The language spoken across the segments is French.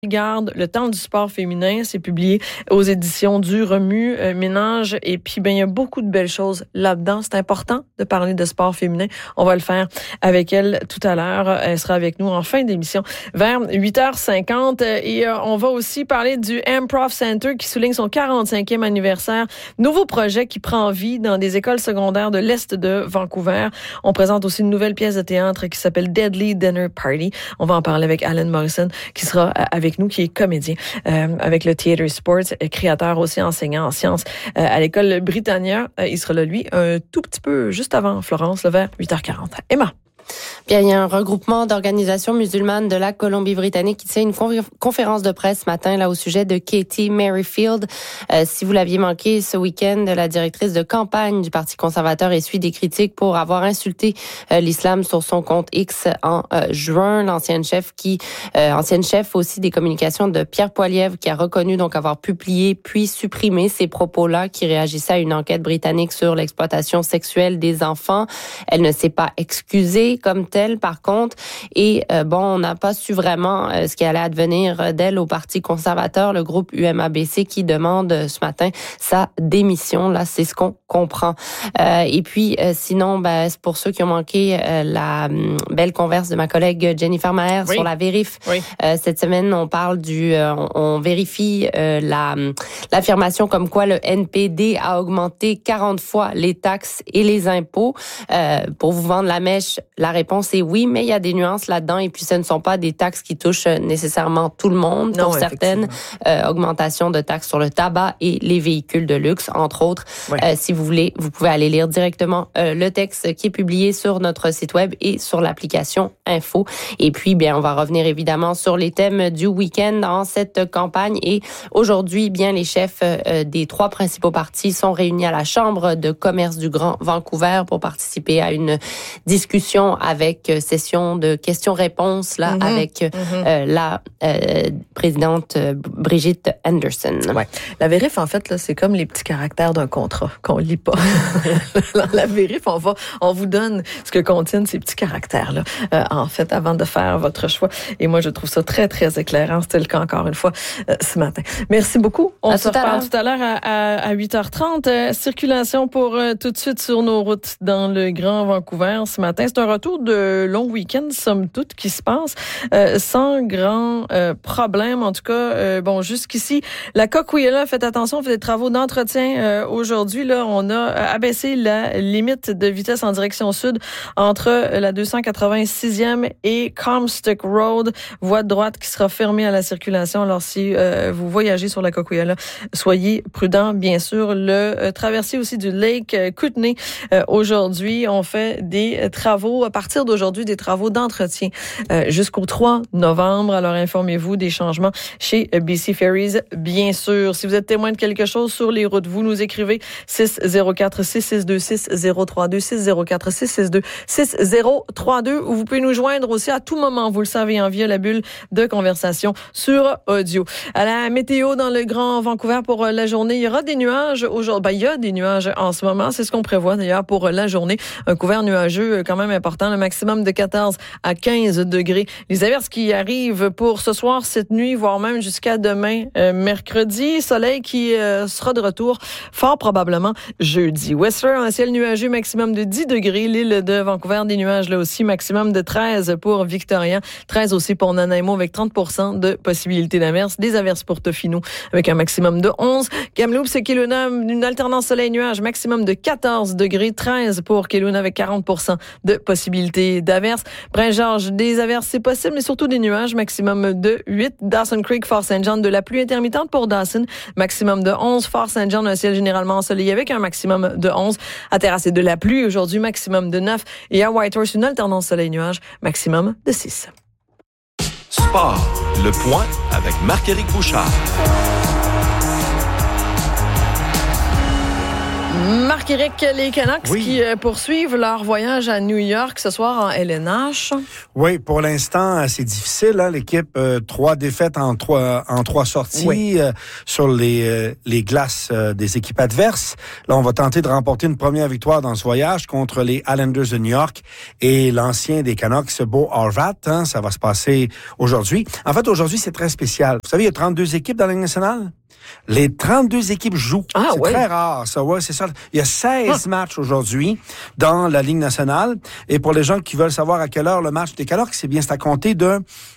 Garde, le temps du sport féminin, c'est publié aux éditions du Remue Ménage. Et puis, il y a beaucoup de belles choses là-dedans. C'est important de parler de sport féminin. On va le faire avec elle tout à l'heure. Elle sera avec nous en fin d'émission vers 8h50. Et on va aussi parler du Improv Center qui souligne son 45e anniversaire. Nouveau projet qui prend vie dans des écoles secondaires de l'Est de Vancouver. On présente aussi une nouvelle pièce de théâtre qui s'appelle Deadly Dinner Party. On va en parler avec Alan Morrison qui sera avec nous, qui est comédien avec le Theatre Sports, créateur aussi, enseignant en sciences à l'école Britannia. Il sera là, lui, un tout petit peu juste avant Florence, vers 8h40. Emma. Bien, il y a un regroupement d'organisations musulmanes de la Colombie-Britannique qui tient une conférence de presse ce matin là au sujet de Katie Merrifield. Si vous l'aviez manqué ce week-end, la directrice de campagne du Parti conservateur essuie des critiques pour avoir insulté l'islam sur son compte X en juin. L'ancienne chef aussi des communications de Pierre Poilievre qui a reconnu donc avoir publié puis supprimé ces propos-là qui réagissaient à une enquête britannique sur l'exploitation sexuelle des enfants. Elle ne s'est pas excusée comme telle, par contre. Et on n'a pas su vraiment ce qui allait advenir d'elle au Parti conservateur, le groupe UMABC qui demande ce matin sa démission. Là, c'est ce qu'on comprend. Et puis, sinon, c'est pour ceux qui ont manqué la belle converse de ma collègue Jennifer Maher sur la vérif. Oui. Cette semaine, on parle on vérifie l'affirmation comme quoi le NPD a augmenté 40 fois les taxes et les impôts. Pour vous vendre la mèche, la réponse est oui, mais il y a des nuances là-dedans et puis ce ne sont pas des taxes qui touchent nécessairement tout le monde. Pour certaines, augmentation de taxes sur le tabac et les véhicules de luxe, entre autres. Ouais. Si vous voulez, vous pouvez aller lire directement le texte qui est publié sur notre site web et sur l'application Info. Et puis, on va revenir évidemment sur les thèmes du week-end dans cette campagne. Et aujourd'hui, les chefs des 3 principaux partis sont réunis à la Chambre de commerce du Grand Vancouver pour participer à une discussion avec session de questions-réponses avec la présidente Brigitte Anderson. Ouais. La vérif, en fait, là, c'est comme les petits caractères d'un contrat qu'on lit pas. La vérif, on vous donne ce que contiennent ces petits caractères-là, en fait, avant de faire votre choix. Et moi, je trouve ça très, très éclairant. C'était le cas, encore une fois, ce matin. Merci beaucoup. On se reparle tout à l'heure à 8h30. Circulation pour tout de suite sur nos routes dans le Grand Vancouver ce matin. C'est un retour de long week-end, somme toute, qui se passe sans grand problème. En tout cas, jusqu'ici, la Coquihalla, faites attention, on fait des travaux d'entretien aujourd'hui. Là, on a abaissé la limite de vitesse en direction sud entre la 286e et Comstock Road, voie de droite qui sera fermée à la circulation. Alors, si vous voyagez sur la Coquihalla, soyez prudents, bien sûr. Le traversier aussi du Lake Kootenay, aujourd'hui, on fait des travaux, à partir d'aujourd'hui, des travaux d'entretien jusqu'au 3 novembre. Alors, informez-vous des changements chez BC Ferries, bien sûr. Si vous êtes témoin de quelque chose sur les routes, vous nous écrivez 604-662-6032-604-662-6032 ou vous pouvez nous joindre aussi à tout moment, vous le savez, via la bulle de conversation sur audio. À la météo dans le Grand Vancouver pour la journée, il y aura des nuages aujourd'hui. Il y a des nuages en ce moment, c'est ce qu'on prévoit d'ailleurs pour la journée. Un couvert nuageux quand même important, le maximum de 14 à 15 degrés. Les averses qui arrivent pour ce soir, cette nuit, voire même jusqu'à demain, mercredi. Soleil qui sera de retour fort probablement jeudi. Whistler, un ciel nuageux, maximum de 10 degrés. L'île de Vancouver, des nuages là aussi, maximum de 13 pour Victoria. 13 aussi pour Nanaimo avec 30% de possibilité d'averse. Des averses pour Tofino avec un maximum de 11. Kamloops et Kelowna, une alternance soleil-nuage, maximum de 14 degrés. 13 pour Kelowna avec 40% de possibilité d'averse. Prince-Georges, des averses, c'est possible, mais surtout des nuages, maximum de 8. Dawson Creek, Fort St. John, de la pluie intermittente pour Dawson, maximum de 11. Fort St. John, un ciel généralement ensoleillé avec un maximum de 11. À Terrasse, c'est de la pluie aujourd'hui, maximum de 9. Et à Whitehorse, une alternance soleil-nuage, maximum de 6. Sport, le point avec Marc-Éric Bouchard. Marc-Éric, les Canucks qui poursuivent leur voyage à New York ce soir en LNH. Oui, pour l'instant, c'est difficile. Hein? L'équipe, 3 défaites en trois sorties sur les glaces des équipes adverses. Là, on va tenter de remporter une première victoire dans ce voyage contre les Islanders de New York et l'ancien des Canucks, Bo Horvat. Hein? Ça va se passer aujourd'hui. En fait, aujourd'hui, c'est très spécial. Vous savez, il y a 32 équipes dans la Ligue nationale. Les 32 équipes jouent. C'est très rare, ça. Ouais, c'est ça. Il y a 16 matchs aujourd'hui dans la Ligue nationale. Et pour les gens qui veulent savoir à quelle heure le match des Canucks, c'est à compter de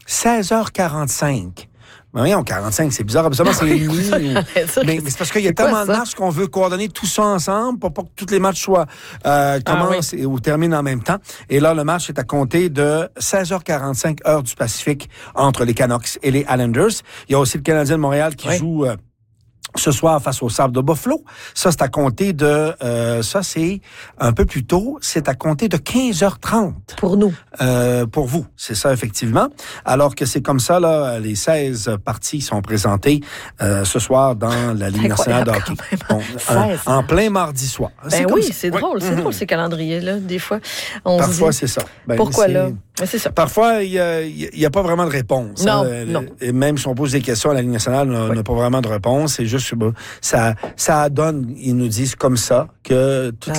16h45. Voyons, 45, c'est bizarre. Absolument, c'est une nuit. Mais c'est parce qu'il y a tellement de matchs qu'on veut coordonner tout ça ensemble pour pas que tous les matchs soient commencent ou terminent en même temps. Et là, le match est à compter de 16h45 heure du Pacifique entre les Canucks et les Islanders. Il y a aussi le Canadien de Montréal qui joue ce soir face au Sabres de Buffalo. Ça, c'est à compter de... ça, c'est un peu plus tôt. C'est à compter de 15h30. Pour nous. Pour vous, c'est ça, effectivement. Alors que c'est comme ça, là, les 16 parties sont présentées ce soir dans la Ligue nationale de hockey. En plein mardi soir. Ben oui, c'est drôle. C'est drôle, ces calendriers-là. Des fois, Parfois, c'est ça. Pourquoi là? Mais c'est ça. Parfois, il y a pas vraiment de réponse. Non, non. Et même si on pose des questions à la Ligue nationale, on n'a pas vraiment de réponse. C'est juste ça donne, ils nous disent comme ça que toutes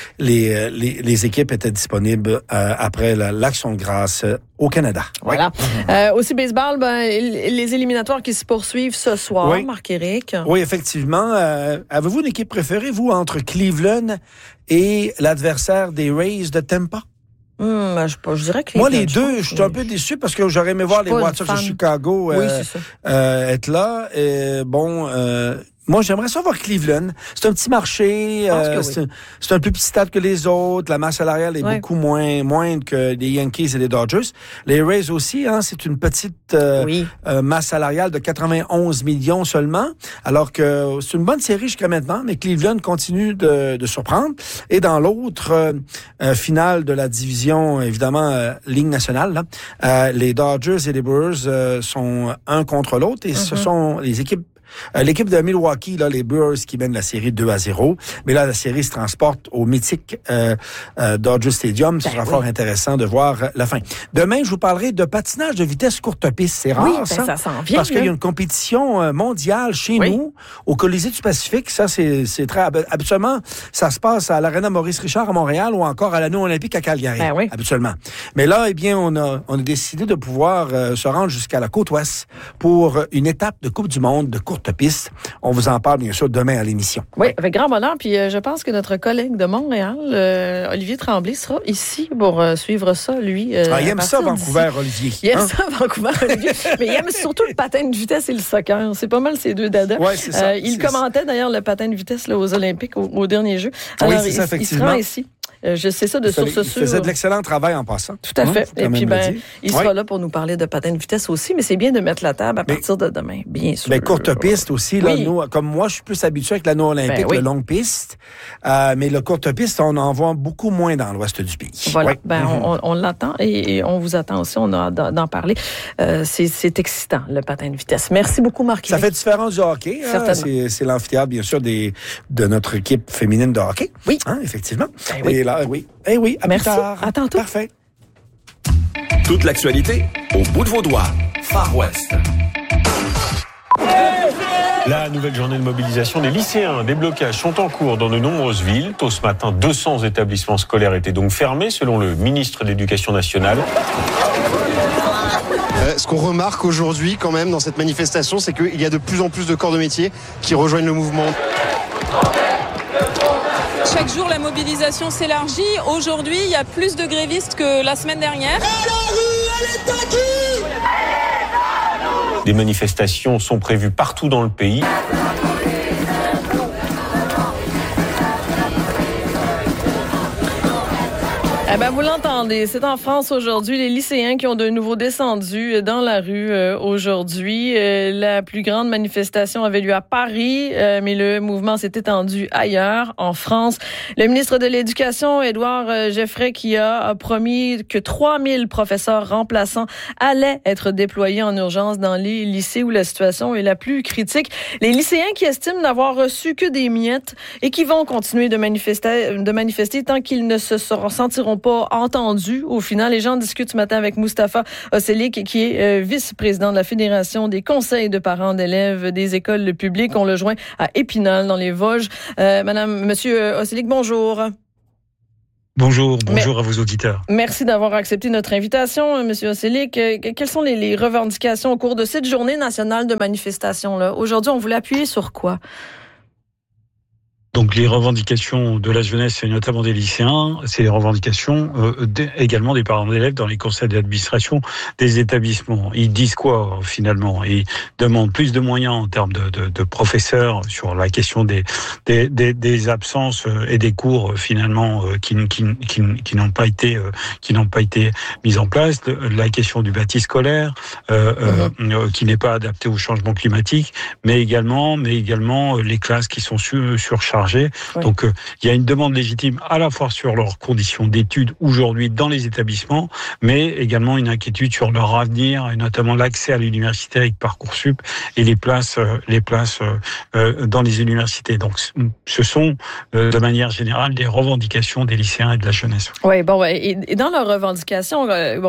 les équipes étaient disponibles après l'action de grâce au Canada. Voilà. Aussi baseball, les éliminatoires qui se poursuivent ce soir, Marc-Éric. Oui, effectivement. Avez-vous une équipe préférée, vous, entre Cleveland et l'adversaire des Rays de Tampa? Je dirais que moi, les deux, je suis un peu déçu parce que j'aurais aimé voir les White Sox de Chicago être là. Moi, j'aimerais ça voir Cleveland. C'est un petit marché. C'est un plus petit stade que les autres. La masse salariale est beaucoup moindre que les Yankees et les Dodgers. Les Rays aussi, hein, c'est une petite masse salariale de 91 millions seulement. Alors que c'est une bonne série jusqu'à maintenant, mais Cleveland continue de surprendre. Et dans l'autre finale de la division, évidemment, Ligue nationale, là, les Dodgers et les Brewers sont un contre l'autre. Et ce sont les équipes l'équipe de Milwaukee, là, les Brewers qui mènent la série 2-0. Mais là, la série se transporte au mythique Dodger Stadium. Ce sera fort intéressant de voir la fin. Demain, je vous parlerai de patinage de vitesse courte piste. C'est rare, ça s'en vient. Parce qu'il y a une compétition mondiale chez nous, au Colisée du Pacifique. Ça, c'est très... Habituellement, ça se passe à l'Arena Maurice-Richard à Montréal ou encore à l'Anneau olympique à Calgary, habituellement. Mais là, eh bien, on a décidé de pouvoir se rendre jusqu'à la côte ouest pour une étape de Coupe du monde de courte piste. On vous en parle, bien sûr, demain à l'émission. Oui, avec grand bonheur. Puis je pense que notre collègue de Montréal, Olivier Tremblay, sera ici pour suivre ça, lui. Il aime ça, Vancouver, Olivier. Il aime ça, Vancouver, Olivier. Mais il aime surtout le patin de vitesse et le soccer. C'est pas mal ces deux dadas. Oui, c'est ça. Il commentait d'ailleurs le patin de vitesse là, aux Olympiques au dernier jeu. Alors, oui, c'est ça, effectivement. Il sera ici. Je sais ça de source sûre. Il faisait de l'excellent travail en passant. Tout à fait. Et puis, il sera là pour nous parler de patin de vitesse aussi, mais c'est bien de mettre la table à partir de demain, bien sûr. Mais courte piste aussi, là, nous, comme moi, je suis plus habitué avec l'anneau olympique, le longue piste. Mais le courte piste, on en voit beaucoup moins dans l'ouest du pays. Voilà. On l'attend et on vous attend aussi. On a d'en parler. C'est excitant, le patin de vitesse. Merci beaucoup, Marc. Ça fait différence du hockey. C'est l'amphithéâtre, bien sûr, de notre équipe féminine de hockey. Oui. Hein, effectivement. Et là, à merci. Plus tard. À tantôt. Parfait. Toute l'actualité au bout de vos doigts. Far West. La nouvelle journée de mobilisation des lycéens. Des blocages sont en cours dans de nombreuses villes. Tôt ce matin, 200 établissements scolaires étaient donc fermés, selon le ministre de l'Éducation nationale. Ce qu'on remarque aujourd'hui, quand même, dans cette manifestation, c'est qu'il y a de plus en plus de corps de métier qui rejoignent le mouvement. Chaque jour, la mobilisation s'élargit. Aujourd'hui, il y a plus de grévistes que la semaine dernière. Des manifestations sont prévues partout dans le pays. Vous l'entendez, c'est en France aujourd'hui. Les lycéens qui ont de nouveau descendu dans la rue aujourd'hui. La plus grande manifestation avait lieu à Paris, mais le mouvement s'est étendu ailleurs, en France. Le ministre de l'Éducation, Édouard Geoffrey, qui a promis que 3000 professeurs remplaçants allaient être déployés en urgence dans les lycées où la situation est la plus critique. Les lycéens qui estiment n'avoir reçu que des miettes et qui vont continuer de manifester tant qu'ils ne se sentiront pas entendus. Au final, les gens discutent ce matin avec Moustapha Osselik, qui est vice-président de la Fédération des conseils de parents d'élèves des écoles publiques. On le joint à Épinal, dans les Vosges. Monsieur Osselik, bonjour. Bonjour à vos auditeurs. Merci d'avoir accepté notre invitation, Monsieur Osselik. Quelles sont les revendications au cours de cette journée nationale de manifestation-là? Aujourd'hui, on voulait appuyer sur quoi? Donc les revendications de la jeunesse et notamment des lycéens, c'est les revendications également des parents d'élèves dans les conseils d'administration des établissements. Ils disent quoi finalement? Ils demandent plus de moyens en termes de professeurs sur la question des absences et des cours finalement qui n'ont pas été mis en place. La question du bâti scolaire qui n'est pas adapté au changement climatique, mais également les classes qui sont surchargées. Oui. Donc, il y a une demande légitime à la fois sur leurs conditions d'études aujourd'hui dans les établissements, mais également une inquiétude sur leur avenir et notamment l'accès à l'université avec Parcoursup et les places dans les universités. Donc, ce sont de manière générale des revendications des lycéens et de la jeunesse. Oui, et dans leurs revendications,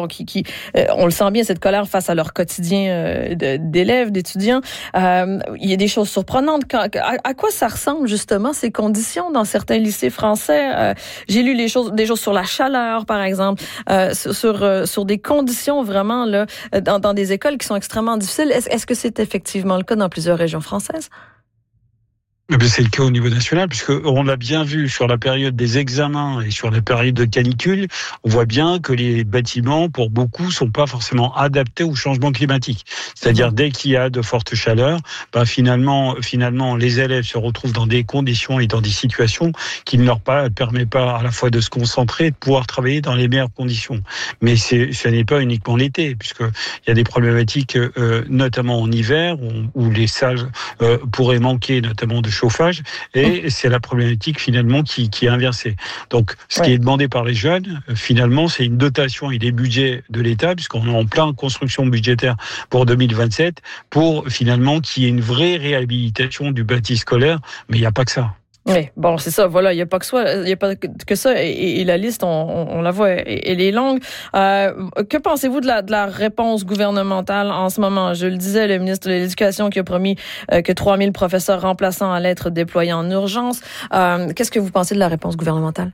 on le sent bien, cette colère face à leur quotidien d'élèves, d'étudiants, il y a des choses surprenantes. À quoi ça ressemble justement ces conditions dans certains lycées français? J'ai lu des choses sur la chaleur, par exemple, sur des conditions vraiment là dans des écoles qui sont extrêmement difficiles. Est-ce que c'est effectivement le cas dans plusieurs régions françaises? C'est le cas au niveau national, puisque on l'a bien vu sur la période des examens et sur la période de canicule. On voit bien que les bâtiments, pour beaucoup, sont pas forcément adaptés au changement climatique. C'est-à-dire, dès qu'il y a de fortes chaleurs, finalement, les élèves se retrouvent dans des conditions et dans des situations qui ne leur permettent pas à la fois de se concentrer et de pouvoir travailler dans les meilleures conditions. Mais ce n'est pas uniquement l'été, puisque il y a des problématiques, notamment en hiver, où les salles pourraient manquer, notamment de chauffage, et c'est la problématique finalement qui est inversée. Donc, ce qui est demandé par les jeunes, finalement, c'est une dotation et des budgets de l'État, puisqu'on est en plein construction budgétaire pour 2027, pour finalement qu'il y ait une vraie réhabilitation du bâti scolaire, mais il n'y a pas que ça. Oui, c'est ça, voilà, il n'y a pas que ça, et la liste, on la voit, elle est longue. Que pensez-vous de la réponse gouvernementale en ce moment? Je le disais, le ministre de l'Éducation qui a promis que 3000 professeurs remplaçants allaient être déployés en urgence. Qu'est-ce que vous pensez de la réponse gouvernementale?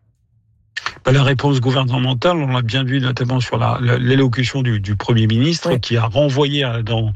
La réponse gouvernementale, on l'a bien vu notamment sur l'élocution du Premier ministre, qui a renvoyé dans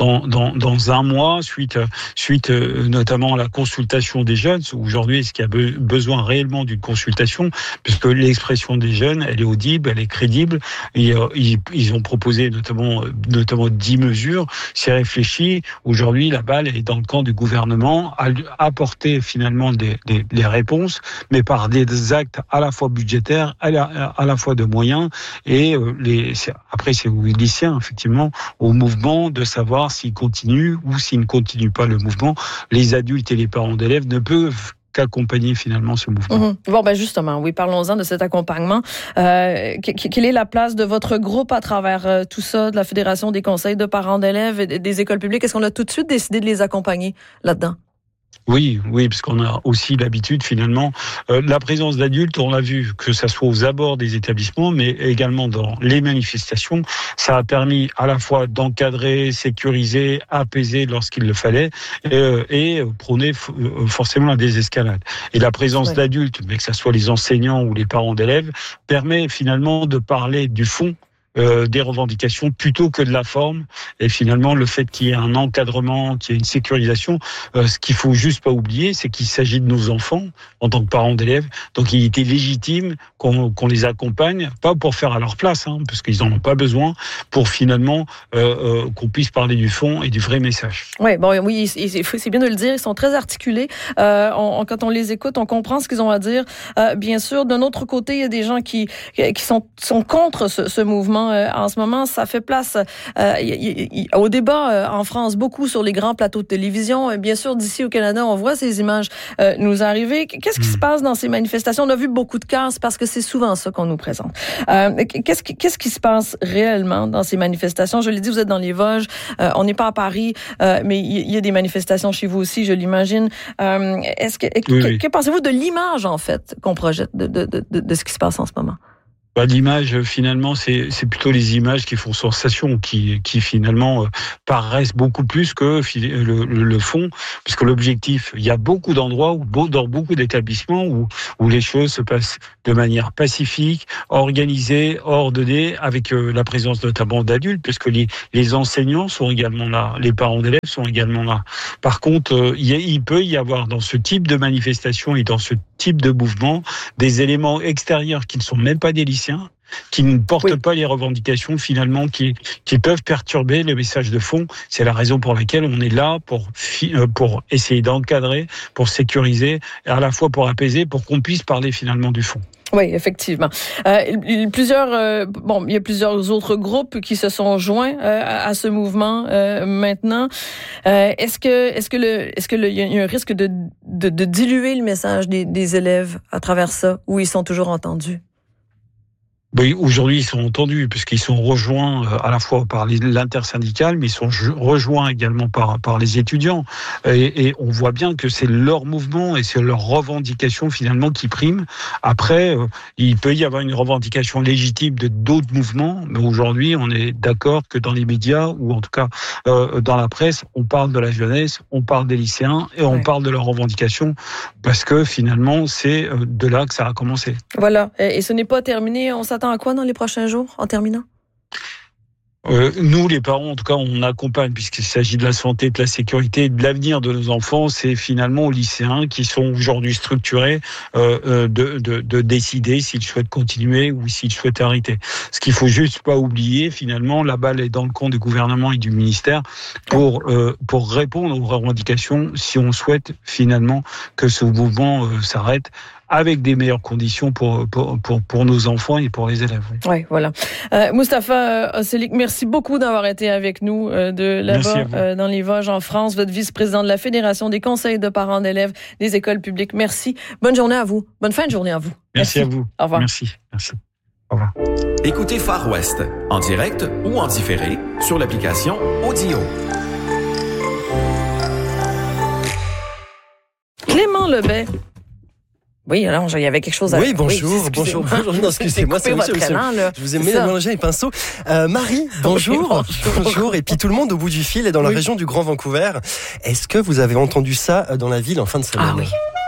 un mois suite notamment à la consultation des jeunes. Aujourd'hui, est-ce qu'il y a besoin réellement d'une consultation, puisque l'expression des jeunes, elle est audible, elle est crédible. Et, ils ont proposé notamment 10 mesures. C'est réfléchi. Aujourd'hui, la balle est dans le camp du gouvernement à apporter finalement des réponses, mais par des actes à la fois budgétaires, à la fois de moyens, et après c'est aux lycéens effectivement, au mouvement de savoir s'il continue ou s'il ne continue pas le mouvement. Les adultes et les parents d'élèves ne peuvent qu'accompagner finalement ce mouvement. Justement, oui, parlons-en de cet accompagnement. Quelle est la place de votre groupe à travers tout ça, de la Fédération des conseils de parents d'élèves et des écoles publiques? Est-ce qu'on a tout de suite décidé de les accompagner là-dedans? Oui, parce qu'on a aussi l'habitude finalement, la présence d'adultes, on l'a vu, que ça soit aux abords des établissements, mais également dans les manifestations, ça a permis à la fois d'encadrer, sécuriser, apaiser lorsqu'il le fallait, et prôner forcément la désescalade. Et la présence d'adultes, mais que ça soit les enseignants ou les parents d'élèves, permet finalement de parler du fond des revendications plutôt que de la forme. Et finalement, le fait qu'il y ait un encadrement, qu'il y ait une sécurisation, ce qu'il faut juste pas oublier, c'est qu'il s'agit de nos enfants en tant que parents d'élèves. Donc, il était légitime qu'on les accompagne, pas pour faire à leur place, parce qu'ils en ont pas besoin, pour finalement qu'on puisse parler du fond et du vrai message. Oui, c'est bien de le dire. Ils sont très articulés. Quand on les écoute, on comprend ce qu'ils ont à dire. Bien sûr, d'un autre côté, il y a des gens qui sont contre ce mouvement en ce moment. Ça fait place au débat en France, beaucoup sur les grands plateaux de télévision. Bien sûr, d'ici au Canada, on voit ces images nous arriver. Qu'est-ce qui se passe dans ces manifestations? On a vu beaucoup de casse parce que c'est souvent ça qu'on nous présente. Qu'est-ce qui se passe réellement dans ces manifestations? Je l'ai dit, vous êtes dans les Vosges. On n'est pas à Paris, mais il y a des manifestations chez vous aussi, je l'imagine. Que pensez-vous de l'image, en fait, qu'on projette de ce qui se passe en ce moment? L'image, finalement, c'est plutôt les images qui font sensation, qui finalement paraissent beaucoup plus que le fond, puisque l'objectif, il y a beaucoup d'endroits, dans beaucoup d'établissements où les choses se passent de manière pacifique, organisée, ordonnée, avec la présence notamment d'adultes, puisque les enseignants sont également là, les parents d'élèves sont également là. Par contre, il peut y avoir dans ce type de manifestation et dans ce type de mouvement des éléments extérieurs qui ne sont même pas des lycéens, qui ne portent pas les revendications finalement, qui peuvent perturber le message de fond. C'est la raison pour laquelle on est là pour essayer d'encadrer, pour sécuriser, et à la fois pour apaiser, pour qu'on puisse parler finalement du fond. Oui, effectivement. Il y a plusieurs autres groupes qui se sont joints à ce mouvement maintenant. Est-ce que il y a un risque de diluer le message des élèves à travers ça, ou ils sont toujours entendus? Aujourd'hui, ils sont entendus puisqu'ils sont rejoints à la fois par l'intersyndicale, mais ils sont rejoints également par les étudiants. Et on voit bien que c'est leur mouvement et c'est leur revendication finalement qui prime. Après, il peut y avoir une revendication légitime de d'autres mouvements, mais aujourd'hui, on est d'accord que dans les médias ou en tout cas dans la presse, on parle de la jeunesse, on parle des lycéens et on parle de leurs revendications parce que finalement, c'est de là que ça a commencé. Voilà. Et ce n'est pas terminé. On s'attend à quoi dans les prochains jours, en terminant? Nous, les parents, en tout cas, on accompagne, puisqu'il s'agit de la santé, de la sécurité, de l'avenir de nos enfants. C'est finalement aux lycéens qui sont aujourd'hui structurés de décider s'ils souhaitent continuer ou s'ils souhaitent arrêter. Ce qu'il faut juste pas oublier, finalement, la balle est dans le camp du gouvernement et du ministère pour répondre aux revendications si on souhaite finalement que ce mouvement s'arrête, avec des meilleures conditions pour nos enfants et pour les élèves. Oui, voilà. Moustapha Oselik, merci beaucoup d'avoir été avec nous de là-bas dans les Vosges en France. Vous êtes vice-président de la Fédération des conseils de parents d'élèves des écoles publiques. Merci. Bonne journée à vous. Bonne fin de journée à vous. Merci à vous. Au revoir. Merci. Au revoir. Écoutez Far West en direct ou en différé sur l'application Audio. Clément Lebet. Oui, alors il y avait quelque chose à... Oui, bonjour. Non, excusez-moi, c'est monsieur. Je vous ai mélangé les pinceaux. Marie, bonjour. Bonjour. Et puis tout le monde au bout du fil est dans la région du Grand Vancouver. Est-ce que vous avez entendu ça dans la ville en fin de semaine? Ah oui.